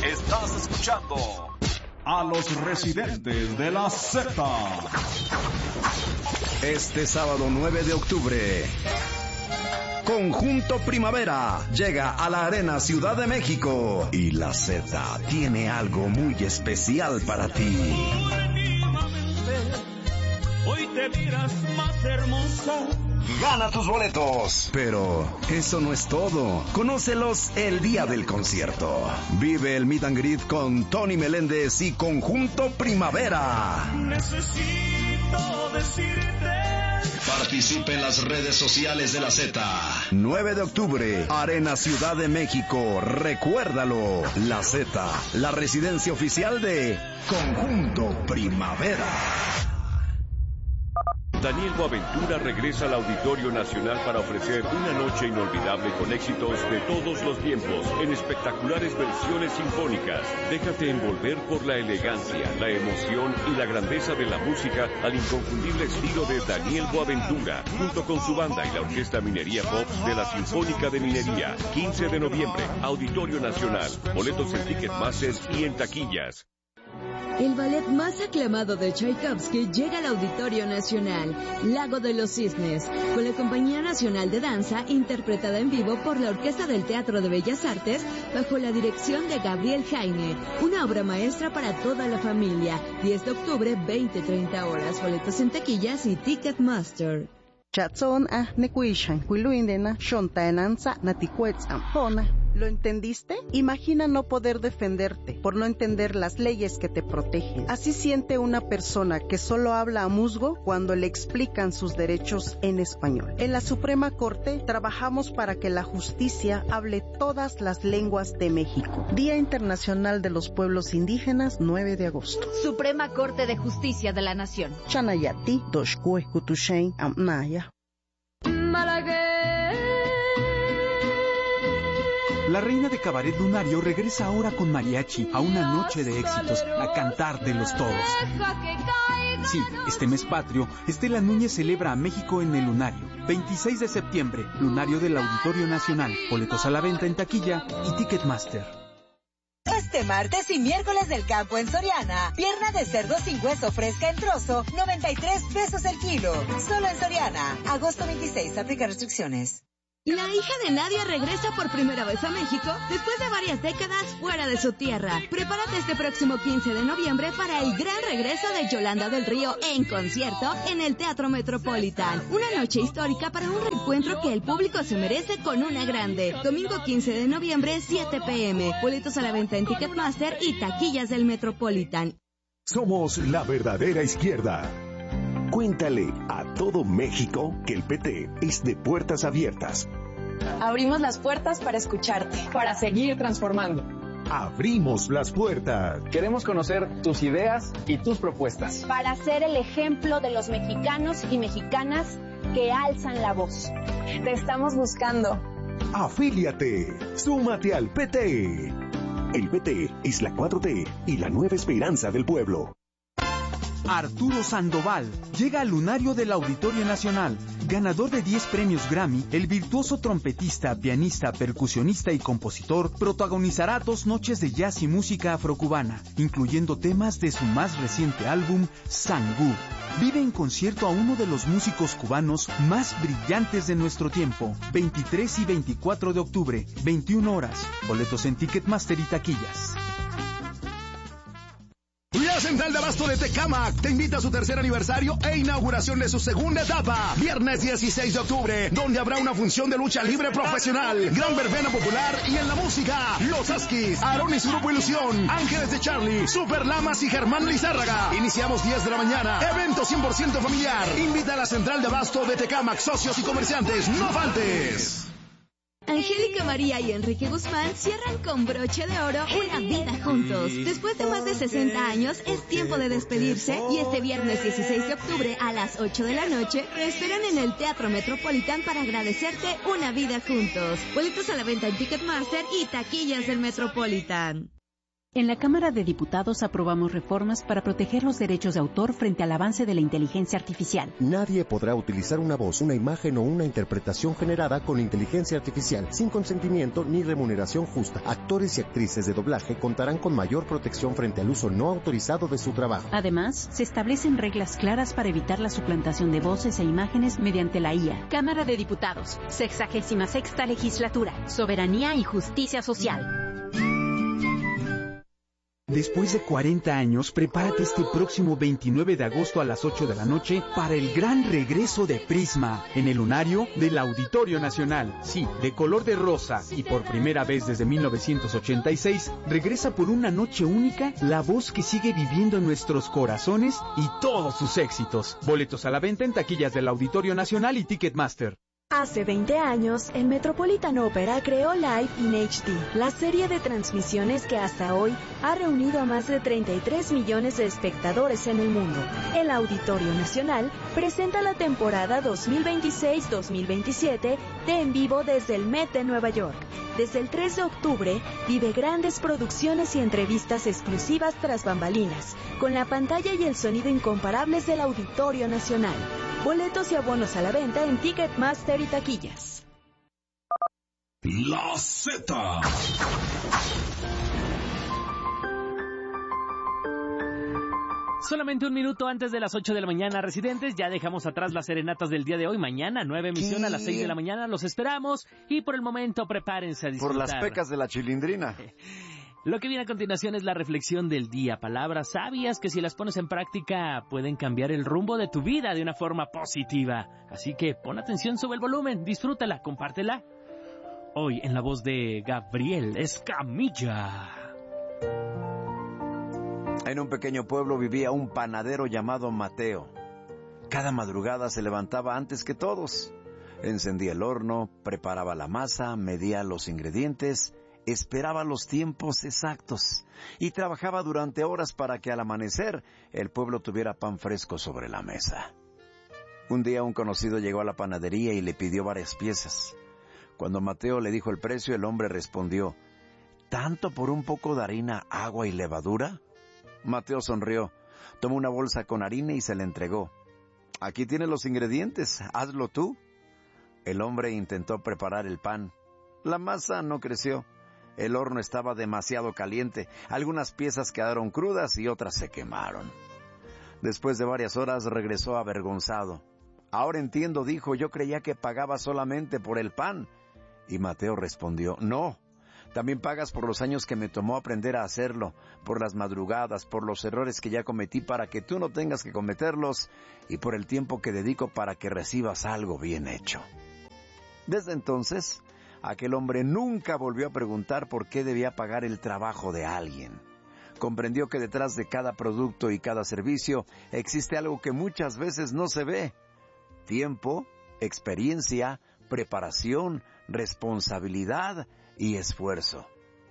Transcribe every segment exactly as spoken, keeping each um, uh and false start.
Estás escuchando a los residentes de la Z. Este sábado nueve de octubre, Conjunto Primavera llega a la Arena Ciudad de México y la Z tiene algo muy especial para ti. Hoy te miras más hermosa. Gana tus boletos. Pero eso no es todo. Conócelos el día del concierto. Vive el meet and greet con Tony Meléndez y Conjunto Primavera. Necesito decirte. Participe en las redes sociales de la Z. nueve de octubre, Arena Ciudad de México. Recuérdalo. La Z, la residencia oficial de Conjunto Primavera. Daniel Boaventura regresa al Auditorio Nacional para ofrecer una noche inolvidable con éxitos de todos los tiempos en espectaculares versiones sinfónicas. Déjate envolver por la elegancia, la emoción y la grandeza de la música al inconfundible estilo de Daniel Boaventura, junto con su banda y la Orquesta Minería Pop de la Sinfónica de Minería. quince de noviembre, Auditorio Nacional. Boletos en Ticketmaster y en taquillas. El ballet más aclamado de Tchaikovsky llega al Auditorio Nacional, Lago de los Cisnes, con la Compañía Nacional de Danza, interpretada en vivo por la Orquesta del Teatro de Bellas Artes, bajo la dirección de Gabriel Jaime. Una obra maestra para toda la familia. diez de octubre, veinte treinta horas. Boletos en taquillas y Ticketmaster. Chatson a nekuishan, huiluindena, shontaenanza, naticuetzam, ¿Lo entendiste? Imagina no poder defenderte por no entender las leyes que te protegen. Así siente una persona que solo habla a musgo cuando le explican sus derechos en español. En la Suprema Corte trabajamos para que la justicia hable todas las lenguas de México. Día Internacional de los Pueblos Indígenas, nueve de agosto. Suprema Corte de Justicia de la Nación. Chanayati, Doshkue, Kutushain, Amnaya. La reina de cabaret lunario regresa ahora con mariachi a una noche de éxitos, a cantar de los todos. Sí, este mes patrio, Estela Núñez celebra a México en el Lunario. veintiséis de septiembre, Lunario del Auditorio Nacional. Boletos a la venta en taquilla y Ticketmaster. Este martes y miércoles del campo en Soriana, pierna de cerdo sin hueso fresca en trozo, noventa y tres pesos el kilo. Solo en Soriana. Agosto veintiséis, aplica restricciones. La hija de Nadia regresa por primera vez a México después de varias décadas fuera de su tierra. Prepárate este próximo quince de noviembre para el gran regreso de Yolanda del Río en concierto en el Teatro Metropolitan. Una noche histórica para un reencuentro que el público se merece con una grande. Domingo quince de noviembre, siete pe eme. Boletos a la venta en Ticketmaster y taquillas del Metropolitan. Somos la verdadera izquierda. Cuéntale a todo México que el P T es de puertas abiertas. Abrimos las puertas para escucharte, para seguir transformando. Abrimos las puertas. Queremos conocer tus ideas y tus propuestas. Para ser el ejemplo de los mexicanos y mexicanas que alzan la voz. Te estamos buscando. Afíliate. Súmate al P T. El P T es la cuatro T y la nueva esperanza del pueblo. Arturo Sandoval llega al Lunario del Auditorio Nacional. Ganador de diez premios Grammy, el virtuoso trompetista, pianista, percusionista y compositor protagonizará dos noches de jazz y música afrocubana, incluyendo temas de su más reciente álbum, Sangú. Vive en concierto a uno de los músicos cubanos más brillantes de nuestro tiempo. veintitrés y veinticuatro de octubre, veintiuna horas. Boletos en Ticketmaster y taquillas. La Central de Abasto de Tecámac te invita a su tercer aniversario e inauguración de su segunda etapa. Viernes dieciséis de octubre, donde habrá una función de lucha libre profesional, gran verbena popular y en la música, Los Askis, Aarón y su grupo Ilusión, Ángeles de Charlie, Super Lamas y Germán Lizárraga. Iniciamos diez de la mañana. Evento cien por ciento familiar. Invita a la Central de Abasto de Tecámac, socios y comerciantes. ¡No faltes! Angélica María y Enrique Guzmán cierran con broche de oro una vida juntos. Después de más de sesenta años, es tiempo de despedirse y este viernes dieciséis de octubre a las ocho de la noche te esperan en el Teatro Metropolitan para agradecerte una vida juntos. Boletos a la venta en Ticketmaster y taquillas del Metropolitan. En la Cámara de Diputados aprobamos reformas para proteger los derechos de autor frente al avance de la inteligencia artificial. Nadie podrá utilizar una voz, una imagen o una interpretación generada con inteligencia artificial sin consentimiento ni remuneración justa. Actores y actrices de doblaje contarán con mayor protección frente al uso no autorizado de su trabajo. Además, se establecen reglas claras para evitar la suplantación de voces e imágenes mediante la I A. Cámara de Diputados, sexagésima sexta legislatura, soberanía y justicia social. Después de cuarenta años, prepárate este próximo veintinueve de agosto a las ocho de la noche para el gran regreso de Prisma en el lunario del Auditorio Nacional. Sí, de color de rosa y por primera vez desde mil novecientos ochenta y seis, regresa por una noche única la voz que sigue viviendo en nuestros corazones y todos sus éxitos. Boletos a la venta en taquillas del Auditorio Nacional y Ticketmaster. Hace veinte años, el Metropolitan Opera creó Live in H D, la serie de transmisiones que hasta hoy ha reunido a más de treinta y tres millones de espectadores en el mundo. El Auditorio Nacional presenta la temporada dos mil veintiséis dos mil veintisiete de En Vivo desde el Met de Nueva York. Desde el tres de octubre, vive grandes producciones y entrevistas exclusivas tras bambalinas, con la pantalla y el sonido incomparables del Auditorio Nacional. Boletos y abonos a la venta en Ticketmaster y taquillas. La Z. Solamente un minuto antes de las ocho de la mañana, residentes, ya dejamos atrás las serenatas del día de hoy. Mañana, nueva emisión a las seis de la mañana, los esperamos. Y por el momento, prepárense a disfrutar. Por las pecas de la chilindrina. Lo que viene a continuación es la reflexión del día. Palabras sabias que si las pones en práctica pueden cambiar el rumbo de tu vida de una forma positiva. Así que pon atención, sube el volumen, disfrútala, compártela. Hoy en la voz de Gabriel Escamilla. En un pequeño pueblo vivía un panadero llamado Mateo. Cada madrugada se levantaba antes que todos. Encendía el horno, preparaba la masa, medía los ingredientes, esperaba los tiempos exactos y trabajaba durante horas para que al amanecer el pueblo tuviera pan fresco sobre la mesa. Un día un conocido llegó a la panadería y le pidió varias piezas. Cuando Mateo le dijo el precio, el hombre respondió: ¿tanto por un poco de harina, agua y levadura? Mateo sonrió, tomó una bolsa con harina y se la entregó. Aquí tienes los ingredientes, hazlo tú. El hombre intentó preparar el pan. La masa no creció. El horno estaba demasiado caliente. Algunas piezas quedaron crudas y otras se quemaron. Después de varias horas regresó avergonzado. Ahora entiendo, dijo, yo creía que pagaba solamente por el pan. Y Mateo respondió: no, también pagas por los años que me tomó aprender a hacerlo, por las madrugadas, por los errores que ya cometí para que tú no tengas que cometerlos y por el tiempo que dedico para que recibas algo bien hecho. Desde entonces, aquel hombre nunca volvió a preguntar por qué debía pagar el trabajo de alguien. Comprendió que detrás de cada producto y cada servicio existe algo que muchas veces no se ve: tiempo, experiencia, preparación, responsabilidad y esfuerzo.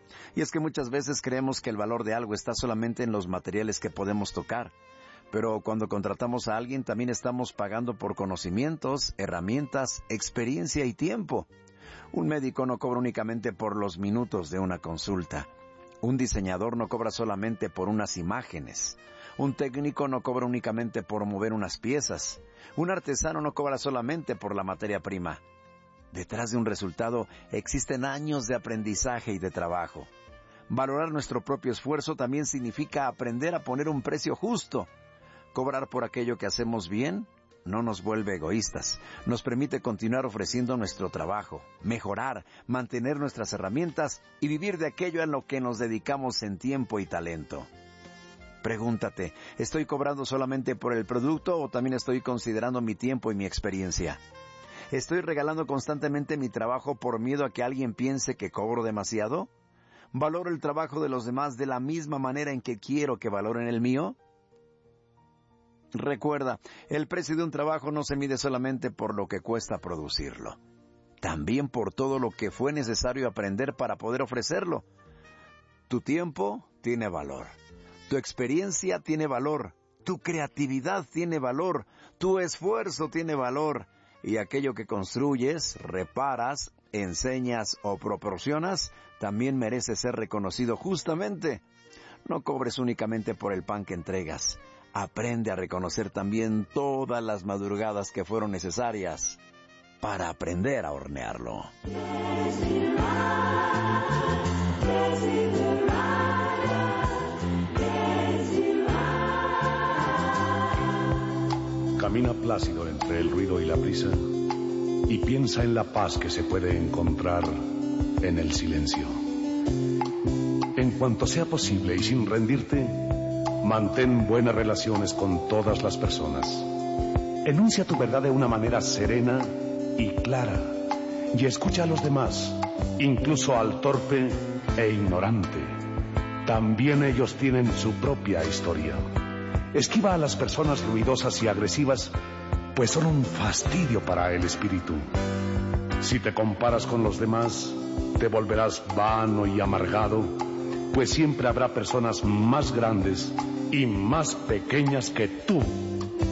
Y es que muchas veces creemos que el valor de algo está solamente en los materiales que podemos tocar, pero cuando contratamos a alguien también estamos pagando por conocimientos, herramientas, experiencia y tiempo. Un médico no cobra únicamente por los minutos de una consulta. Un diseñador no cobra solamente por unas imágenes. Un técnico no cobra únicamente por mover unas piezas. Un artesano no cobra solamente por la materia prima. Detrás de un resultado existen años de aprendizaje y de trabajo. Valorar nuestro propio esfuerzo también significa aprender a poner un precio justo. Cobrar por aquello que hacemos bien no nos vuelve egoístas. Nos permite continuar ofreciendo nuestro trabajo, mejorar, mantener nuestras herramientas y vivir de aquello en lo que nos dedicamos en tiempo y talento. Pregúntate, ¿estoy cobrando solamente por el producto o también estoy considerando mi tiempo y mi experiencia? ¿Estoy regalando constantemente mi trabajo por miedo a que alguien piense que cobro demasiado? ¿Valoro el trabajo de los demás de la misma manera en que quiero que valoren el mío? Recuerda, el precio de un trabajo no se mide solamente por lo que cuesta producirlo, también por todo lo que fue necesario aprender para poder ofrecerlo. Tu tiempo tiene valor, tu experiencia tiene valor, tu creatividad tiene valor, tu esfuerzo tiene valor. Y aquello que construyes, reparas, enseñas o proporcionas, también merece ser reconocido justamente. No cobres únicamente por el pan que entregas. Aprende a reconocer también todas las madrugadas que fueron necesarias para aprender a hornearlo. Camina plácido entre el ruido y la prisa y piensa en la paz que se puede encontrar en el silencio. En cuanto sea posible y sin rendirte, mantén buenas relaciones con todas las personas. Enuncia tu verdad de una manera serena y clara y escucha a los demás, incluso al torpe e ignorante. También ellos tienen su propia historia. Esquiva a las personas ruidosas y agresivas, pues son un fastidio para el espíritu. Si te comparas con los demás, te volverás vano y amargado, pues siempre habrá personas más grandes y más pequeñas que tú